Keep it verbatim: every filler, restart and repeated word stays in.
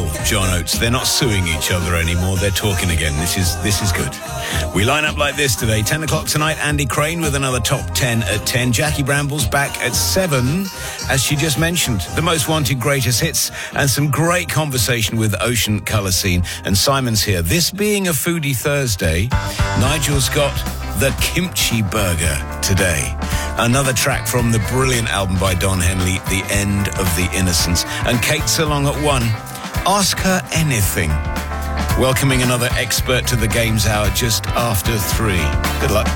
Careful, John Oates. They're not suing each other anymore. They're talking again. This is this is good. We line up like this today. ten o'clock tonight, Andy Crane with another top ten at ten. Jackie Bramble's back at seven, as she just mentioned. The most wanted greatest hits and some great conversation with Ocean Colour Scene. And Simon's here. This being a Foodie Thursday, Nigel's got the Kimchi Burger today. Another track from the brilliant album by Don Henley, The End of the Innocents. And Kate's along at one. Ask her anything. Welcoming another expert to the Games Hour just after three. Good luck.